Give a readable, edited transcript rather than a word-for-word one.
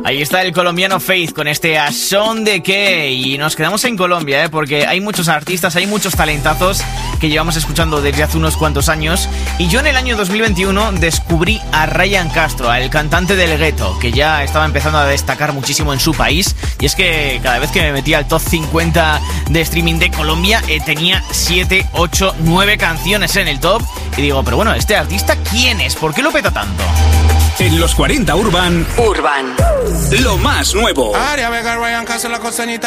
Ahí está el colombiano Faith con este A Son de Qué. Y nos quedamos en Colombia, porque hay muchos artistas, hay muchos talentazos que llevamos escuchando desde hace unos cuantos años. Y yo en el año 2021 descubrí a Ryan Castro, el cantante del Gueto, que ya estaba empezando a destacar muchísimo en su país. Y es que cada vez que me metía al top 50 de streaming de Colombia, tenía 7, 8, 9 canciones en el top. Y digo, pero bueno, ¿este artista quién es? ¿Por qué lo peta tanto? En los 40 Urban, Urban, lo más nuevo. Aria Vega, Ryan Castro, la costanita.